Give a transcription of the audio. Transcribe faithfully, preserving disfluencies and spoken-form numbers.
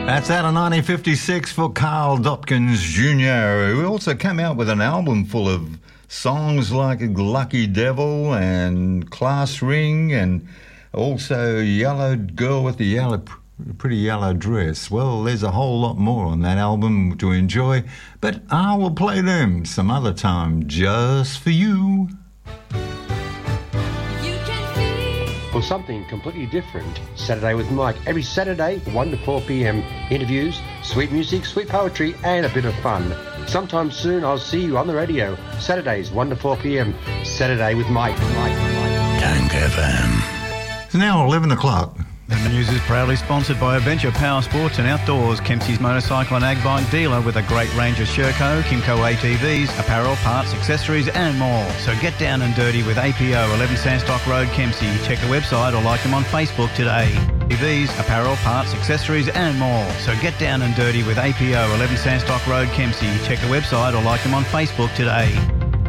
That's out of nineteen fifty-six for Carl Dopkins Junior, who also came out with an album full of songs like Lucky Devil and Class Ring and also Yellow Girl with the Yellow, Pretty Yellow Dress. Well, there's a whole lot more on that album to enjoy, but I will play them some other time just for you. Or something completely different. Saturday with Mike. Every Saturday, one to four p.m. Interviews, sweet music, sweet poetry, and a bit of fun. Sometime soon, I'll see you on the radio. Saturdays, one to four p.m. Saturday with Mike. Mike, Mike. Tank F M. It's now eleven o'clock. The news is proudly sponsored by Adventure Power Sports and Outdoors, Kempsey's motorcycle and ag bike dealer with a great range of Sherco, Kimco A T Vs, apparel, parts, accessories and more. So get down and dirty with A P O, eleven Sandstock Road, Kempsey. Check the website or like them on Facebook today. A T Vs, apparel, parts, accessories and more. So get down and dirty with A P O, eleven Sandstock Road, Kempsey. Check the website or like them on Facebook today.